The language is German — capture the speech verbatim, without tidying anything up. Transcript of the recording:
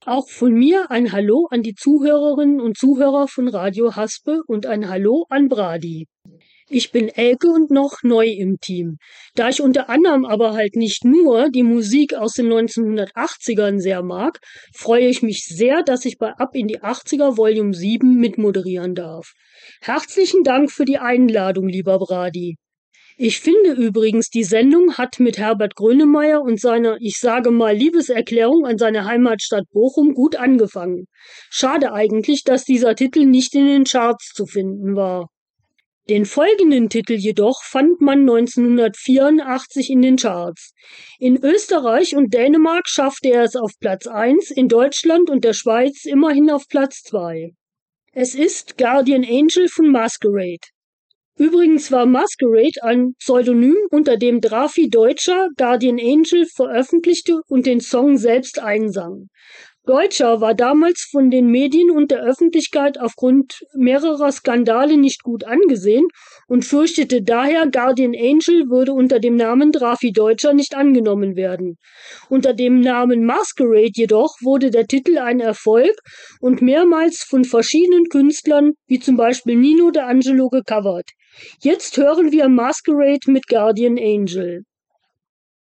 Auch von mir ein Hallo an die Zuhörerinnen und Zuhörer von Radio Haspe und ein Hallo an Brady. Ich bin Elke und noch neu im Team. Da ich unter anderem aber halt nicht nur die Musik aus den neunzehnhundertachtzigern sehr mag, freue ich mich sehr, dass ich bei Ab in die achtziger Volume sieben mitmoderieren darf. Herzlichen Dank für die Einladung, lieber Brady. Ich finde übrigens, die Sendung hat mit Herbert Grönemeyer und seiner, ich sage mal, Liebeserklärung an seine Heimatstadt Bochum gut angefangen. Schade eigentlich, dass dieser Titel nicht in den Charts zu finden war. Den folgenden Titel jedoch fand man neunzehnhundertvierundachtzig in den Charts. In Österreich und Dänemark schaffte er es auf Platz eins, in Deutschland und der Schweiz immerhin auf Platz zwei. Es ist Guardian Angel von Masquerade. Übrigens war Masquerade ein Pseudonym, unter dem Drafi Deutscher Guardian Angel veröffentlichte und den Song selbst einsang. Deutscher war damals von den Medien und der Öffentlichkeit aufgrund mehrerer Skandale nicht gut angesehen und fürchtete daher, Guardian Angel würde unter dem Namen Drafi Deutscher nicht angenommen werden. Unter dem Namen Masquerade jedoch wurde der Titel ein Erfolg und mehrmals von verschiedenen Künstlern, wie zum Beispiel Nino D'Angelo, gecovert. Jetzt hören wir Masquerade mit Guardian Angel.